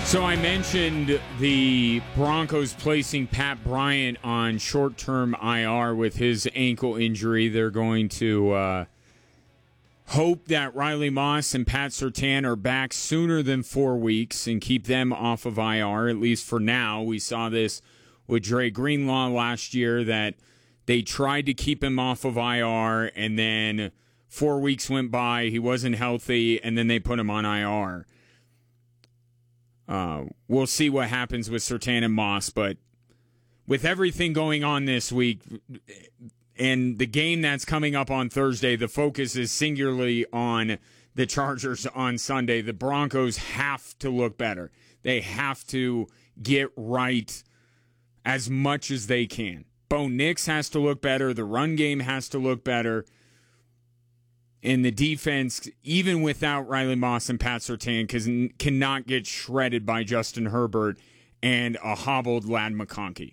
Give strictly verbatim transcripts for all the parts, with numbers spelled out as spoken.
So I mentioned the Broncos placing Pat Bryant on short-term I R with his ankle injury. They're going to uh, hope that Riley Moss and Pat Surtain are back sooner than four weeks and keep them off of I R, at least for now. We saw this with Dre Greenlaw last year, that they tried to keep him off of I R, and then four weeks went by, he wasn't healthy, and then they put him on I R. Uh, we'll see what happens with Surtain and Moss, but with everything going on this week and the game that's coming up on Thursday, the focus is singularly on the Chargers on Sunday. The Broncos have to look better. They have to get right as much as they can. Bo Nix has to look better. The run game has to look better. And the defense, even without Riley Moss and Pat Surtain, can, cannot get shredded by Justin Herbert and a hobbled Ladd McConkey.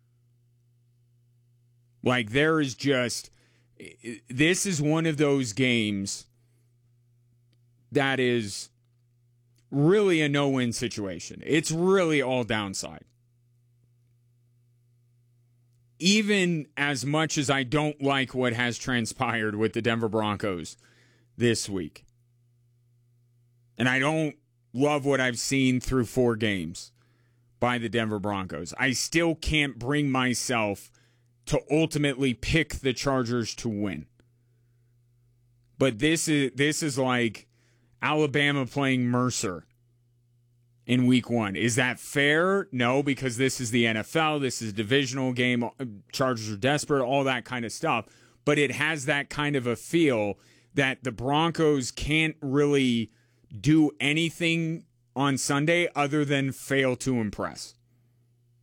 Like, there is just... This is one of those games that is really a no-win situation. It's really all downside. Even as much as I don't like what has transpired with the Denver Broncos this week, and I don't love what I've seen through four games by the Denver Broncos, I still can't bring myself to ultimately pick the Chargers to win. But this is this is like Alabama playing Mercer in week one. Is that fair? No, because this is the N F L. This is a divisional game. Chargers are desperate, all that kind of stuff. But it has that kind of a feel that the Broncos can't really do anything on Sunday other than fail to impress.